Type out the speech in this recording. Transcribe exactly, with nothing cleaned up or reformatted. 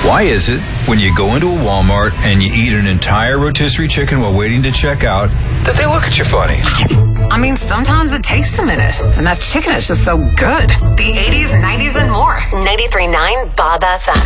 Why is it when you go into a Walmart and you eat an entire rotisserie chicken while waiting to check out that they look at you funny? I mean, sometimes it takes a minute, and that chicken is just so good. The eighties, nineties, and more. ninety-three point nine Bob F M.